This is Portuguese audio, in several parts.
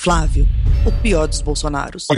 Flávio, o pior dos Bolsonaros.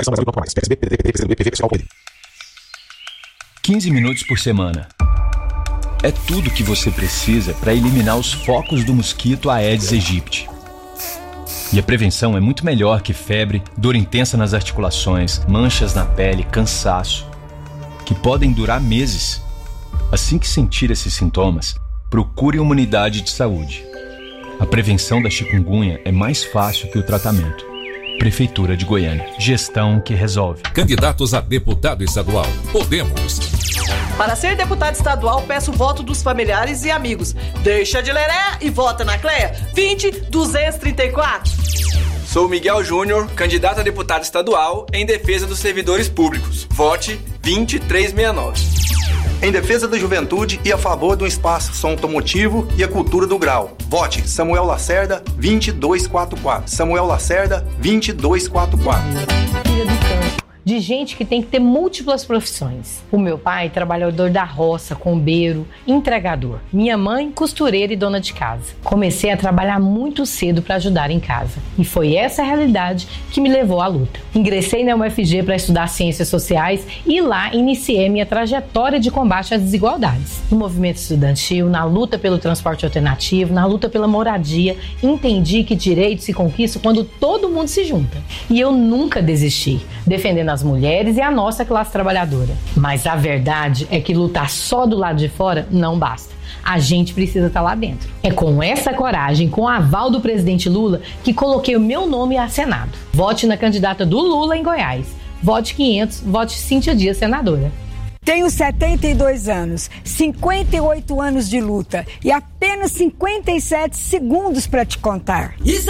15 minutos por semana. É tudo que você precisa para eliminar os focos do mosquito Aedes aegypti. E a prevenção é muito melhor que febre, dor intensa nas articulações, manchas na pele, cansaço, que podem durar meses. Assim que sentir esses sintomas, procure uma unidade de saúde. A prevenção da chikungunya é mais fácil que o tratamento. Prefeitura de Goiânia. Gestão que resolve. Candidatos a deputado estadual. Podemos. Para ser deputado estadual, peço o voto dos familiares e amigos. Deixa de leré e vota na CLEA 20234. Sou Miguel Júnior, candidato a deputado estadual em defesa dos servidores públicos. Vote 20369. Em defesa da juventude e a favor do espaço automotivo e a cultura do grau. Vote Samuel Lacerda 2244. Samuel Lacerda 2244. Filha do campo, de gente que tem que ter múltiplas profissões. O meu pai, trabalhador da roça, combeiro, entregador. Minha mãe, costureira e dona de casa. Comecei a trabalhar muito cedo para ajudar em casa. E foi essa realidade que me levou à luta. Ingressei na UFG para estudar Ciências Sociais e lá iniciei minha trajetória de combate às desigualdades. No movimento estudantil, na luta pelo transporte alternativo, na luta pela moradia, entendi que direitos se conquistam quando todo mundo se junta. E eu nunca desisti, defendendo as mulheres e a nossa classe trabalhadora. Mas a verdade é que lutar só do lado de fora não basta. A gente precisa estar lá dentro. É com essa coragem, com o aval do presidente Lula, que coloquei o meu nome a Senado. Vote na candidata do Lula em Goiás. Vote 500, vote Cíntia Dias, senadora. Tenho 72 anos, 58 anos de luta e apenas 57 segundos para te contar.